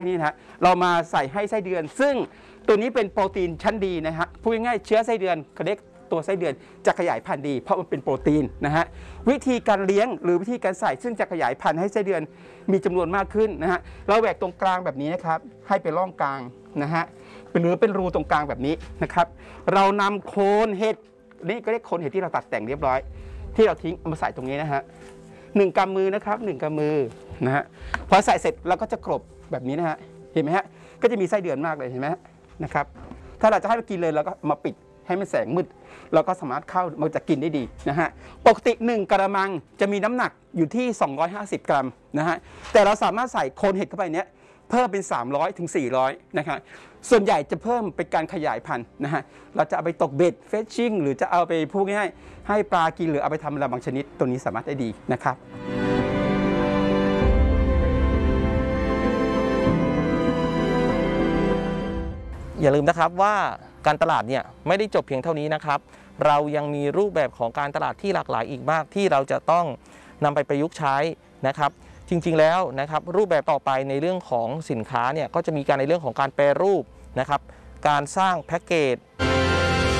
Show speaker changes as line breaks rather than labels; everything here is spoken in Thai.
นี่นะเรามาใส่ให้ไส้เดือนซึ่งตัวนี้เป็นโปรตีนชั้นดีนะฮะพูดง่ายๆเชื้อไส้เดือนเขาเรียกตัวไส้เดือนจะขยายพันธุ์ดีเพราะมันเป็นโปรตีนนะฮะวิธีการเลี้ยงหรือวิธีการใส่ซึ่งจะขยายพันธุ์ให้ไส้เดือนมีจำนวนมากขึ้นนะฮะเราแหวกตรงกลางแบบนี้นะครับให้เป็นร่องกลางนะฮะหรือเป็นรูตรงกลางแบบนี้นะครับเรานำโคนเห็ดนี่ก็เรียกโคนเห็ดที่เราตัดแต่งเรียบร้อยที่เราทิ้งเอามาใส่ตรงนี้นะฮะ1 กำมือนะครับ1 กำมือนะฮะพอใส่เสร็จเราก็จะกลบแบบนี้นะฮะเห็นไหมฮะก็จะมีไส้เดือนมากเลยเห็นไหมนะครับถ้าเราจะให้มันกินเลยเราก็มาปิดให้มันแสงมืดเราก็สามารถเข้ามันจะกินได้ดีนะฮะปกติ1 กระมังจะมีน้ำหนักอยู่ที่250 กรัมนะฮะแต่เราสามารถใส่โคนเห็ดเข้าไปเนี้ยเพิ่มเป็น300 ถึง 400นะครับส่วนใหญ่จะเพิ่มเป็นการขยายพันธุ์นะฮะเราจะเอาไปตกเบ็ดเฟชชิ่งหรือจะเอาไปพูดง่ายๆให้ปลากินหรือเอาไปทำอะไรบางชนิดตัวนี้สามารถได้ดีนะครับ
อย่าลืมนะครับว่าการตลาดเนี่ยไม่ได้จบเพียงเท่านี้นะครับเรายังมีรูปแบบของการตลาดที่หลากหลายอีกมากที่เราจะต้องนำไปประยุกต์ใช้นะครับจริงๆแล้วนะครับรูปแบบต่อไปในเรื่องของสินค้าเนี่ยก็จะมีการในเรื่องของการแปรรูปนะครับการสร้างแพ็กเกจ